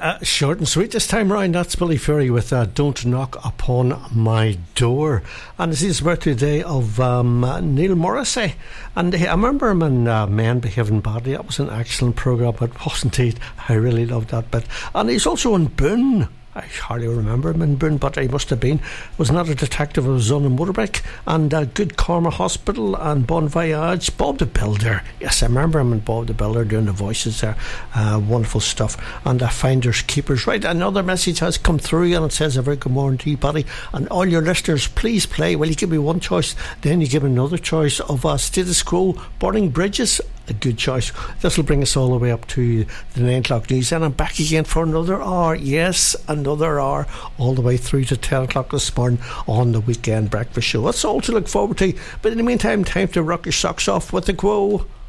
Short and sweet this time round. That's Billy Fury with Don't Knock Upon My Door. And it's his birthday day of Neil Morrissey. And I remember him in Men Behaving Badly. That was an excellent programme. It was indeed. I really loved that bit. And he's also in Boone. I hardly remember him in Boone, but he must have been. Was not a detective, it was on a motorbike. And Good Karma Hospital and Bon Voyage. Bob the Builder. Yes, I remember him and Bob the Builder doing the voices there. Wonderful stuff. And Finders Keepers. Right, another message has come through and it says a very good morning to you, Paddy. And all your listeners, please play. Well, you give me one choice, then you give me another choice of Status Quo, Burning Bridges. A good choice. This will bring us all the way up to the 9 o'clock news, and I'm back again for another hour. Yes, another hour, all the way through to 10 o'clock this morning on the weekend breakfast show. That's all to look forward to. But in the meantime, time to rock your socks off with the Quo.